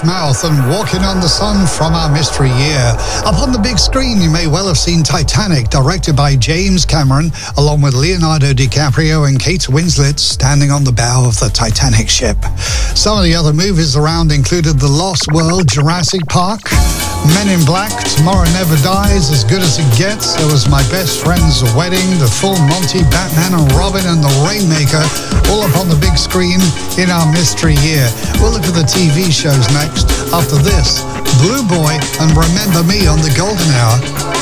Smash Mouth and Walking on the Sun from our mystery year. Up on the big screen, you may well have seen Titanic, directed by James Cameron, along with Leonardo DiCaprio and Kate Winslet standing on the bow of the Titanic ship. Some of the other movies around included The Lost World, Jurassic Park, Men in Black, Tomorrow Never Dies, As Good as It Gets, There Was My Best Friend's Wedding, The Full Monty, Batman and Robin, and The Rainmaker, all up on the big screen in our mystery year. We'll look at the TV shows next. After this, Blue Boy and Remember Me on the Golden Hour.